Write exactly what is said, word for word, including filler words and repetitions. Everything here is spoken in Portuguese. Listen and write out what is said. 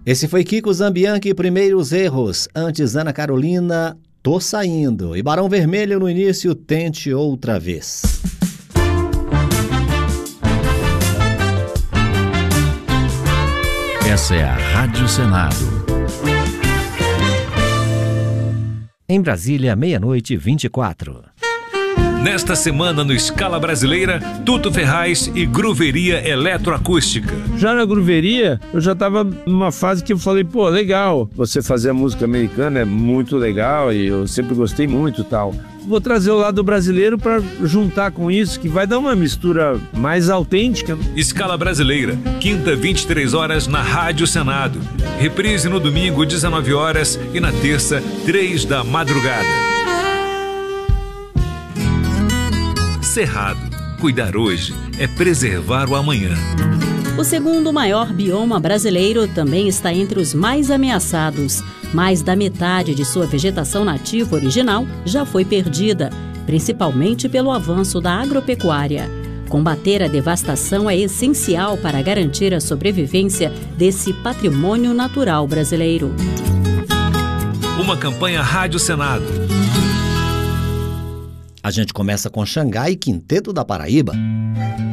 Esse foi Kiko Zambianchi, Primeiros Erros. Antes, Ana Carolina, Tô Saindo. E Barão Vermelho no início, Tente Outra Vez. Essa é a Rádio Senado. Em Brasília, meia-noite e vinte e quatro. Nesta semana no Escala Brasileira, Tuto Ferraz e Grooveria Eletroacústica. Já na Grooveria, eu já estava numa fase que eu falei, pô, legal, você fazer a música americana é muito legal e eu sempre gostei muito e tal. Vou trazer o lado brasileiro para juntar com isso, que vai dar uma mistura mais autêntica. Escala Brasileira, quinta, vinte e três horas na Rádio Senado. Reprise no domingo, dezenove horas e na terça, três da madrugada. Cerrado. Cuidar hoje é preservar o amanhã. O segundo maior bioma brasileiro também está entre os mais ameaçados. Mais da metade de sua vegetação nativa original já foi perdida, principalmente pelo avanço da agropecuária. Combater a devastação é essencial para garantir a sobrevivência desse patrimônio natural brasileiro. Uma campanha Rádio Senado. A gente começa com Xangai, Quinteto da Paraíba.